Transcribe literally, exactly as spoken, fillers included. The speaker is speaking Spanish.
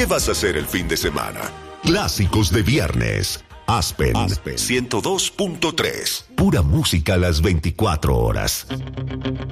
¿Qué vas a hacer el fin de semana? Clásicos de viernes. Aspen, Aspen ciento dos punto tres. Pura música a las veinticuatro horas.